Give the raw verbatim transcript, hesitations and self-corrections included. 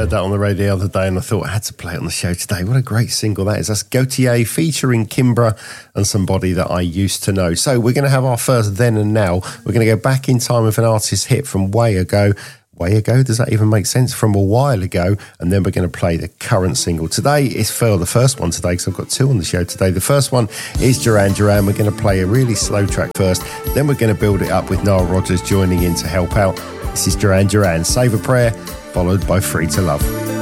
heard that on the radio the other day and I thought I had to play it on the show today. What a great single that is. That's Gautier featuring Kimbra and Somebody That I Used to Know. So we're going to have our first then and now. We're going to go back in time with an artist hit from way ago. Way ago? Does that even make sense? From a while ago. And then we're going to play the current single. Today is for the first one today, because I've got two on the show today. The first one is Duran Duran. We're going to play a really slow track first. Then we're going to build it up with Nile Rodgers joining in to help out. This is Duran Duran, Save a Prayer, followed by Free to Love.